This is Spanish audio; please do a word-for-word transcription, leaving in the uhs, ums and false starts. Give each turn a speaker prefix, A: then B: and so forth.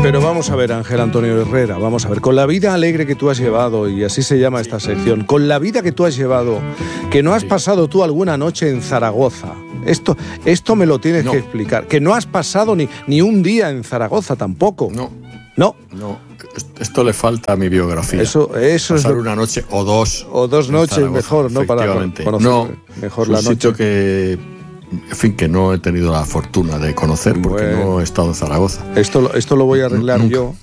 A: Pero vamos a ver, Ángel Antonio Herrera, vamos a ver, con la vida alegre que tú has llevado, y así se llama esta sección, con la vida que tú has llevado, que no has pasado tú alguna noche en Zaragoza, esto, esto me lo tienes
B: no.
A: que explicar, que no has pasado ni, ni un día en Zaragoza tampoco.
B: No.
A: No.
B: No, esto le falta a mi biografía.
A: Eso, eso
B: Pasar
A: es lo...
B: una noche o dos.
A: O dos noches
B: Zaragoza,
A: mejor, ¿no? Para conocer
B: no,
A: mejor
B: es
A: la
B: un
A: noche.
B: sitio que, en fin, que no he tenido la fortuna de conocer porque
A: bueno,
B: no he estado en Zaragoza.
A: Esto, esto lo voy a arreglar
B: Nunca.
A: yo,